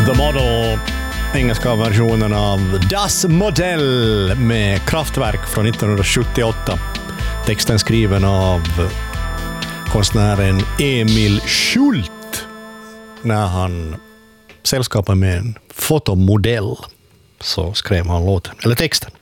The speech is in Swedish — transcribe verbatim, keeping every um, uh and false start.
The Model, engelska versionen av Das Modell med Kraftwerk från nittonhundrasjuttioåtta. Texten skriven av konstnären Emil Schult när han sällskapade med en fotomodell, så skrev han låten, eller texten.